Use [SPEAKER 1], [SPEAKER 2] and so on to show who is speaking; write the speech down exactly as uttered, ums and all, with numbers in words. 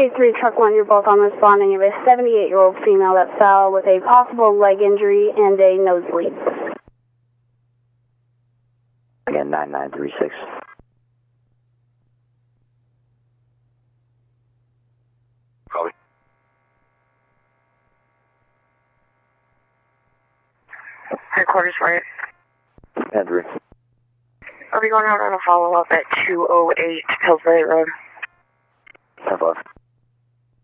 [SPEAKER 1] K three, Truck one, you're both on responding. You have a seventy-eight-year-old female that fell with a possible leg injury and a nosebleed.
[SPEAKER 2] Again, nine nine three six.
[SPEAKER 3] Probably.
[SPEAKER 4] Headquarters, right?
[SPEAKER 2] Henry.
[SPEAKER 4] Are we going out on a follow-up at two oh eight Pillsbury Road?
[SPEAKER 2] ten five.